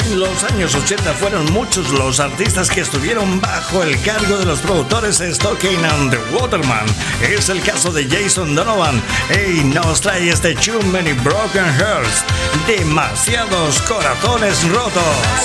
En los años 80 fueron muchos los artistas que estuvieron bajo el cargo de los productores Stocking and the Waterman. Es el caso de Jason Donovan y nos trae este Too Many Broken Hearts, demasiados corazones rotos.